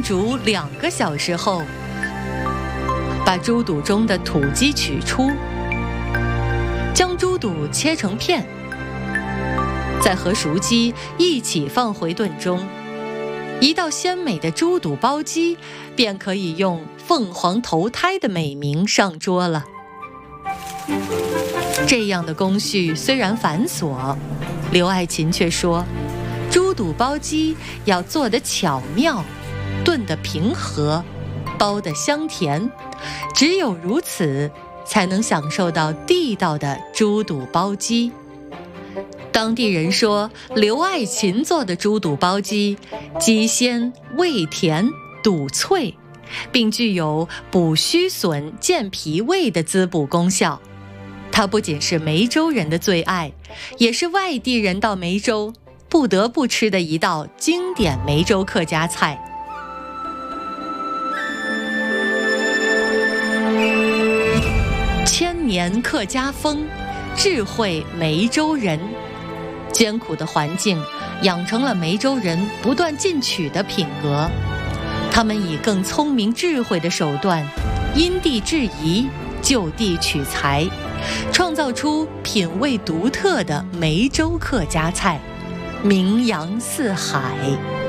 煮2个小时后，把猪肚中的土鸡取出，将猪肚切成片，再和熟鸡一起放回炖中。一道鲜美的猪肚包鸡便可以用凤凰投胎的美名上桌了。这样的工序虽然繁琐，刘爱琴却说，猪肚包鸡要做得巧妙，炖得平和，包得香甜，只有如此，才能享受到地道的猪肚包鸡。当地人说，刘爱琴做的猪肚包鸡，鸡鲜味甜，肚脆，并具有补虚损、健脾胃的滋补功效。它不仅是梅州人的最爱，也是外地人到梅州不得不吃的一道经典梅州客家菜。千年客家风，智慧梅州人。艰苦的环境养成了梅州人不断进取的品格，他们以更聪明智慧的手段，因地制宜，就地取材，创造出品味独特的梅州客家菜，名扬四海。